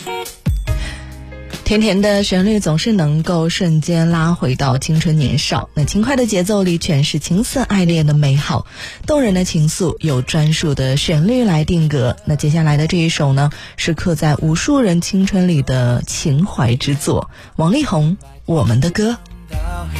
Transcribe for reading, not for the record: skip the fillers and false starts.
甜甜的旋律总是能够瞬间拉回到青春年少，那轻快的节奏里全是情色爱恋的美好，动人的情愫有专属的旋律来定格。那接下来的这一首呢，是刻在无数人青春里的情怀之作，王力宏《我们的歌》。 到黑